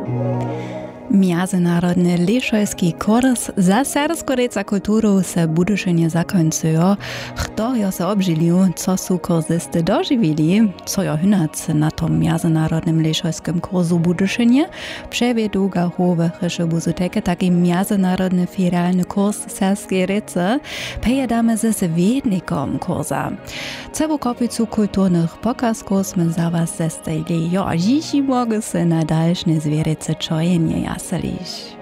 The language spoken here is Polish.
Międzynarodny Lešojski kurs za serbsko-reca kulturu se budušenje zakończyło. Kto jo se obžilił, co su kurzysty dożywili, co jo hynac na tom międzynarodnym Lešojskim kursu budušenje, przewiedu ga howe chyszu buzuteke taki międzynarodny firalny kurs serbskiej rece, pejedamy ze swiednikom kursa. Celu kopicu kulturnych pokazków sme za was zestajli, jo, a dziś mogę se na dalszne zwieryce czojenie jaselić.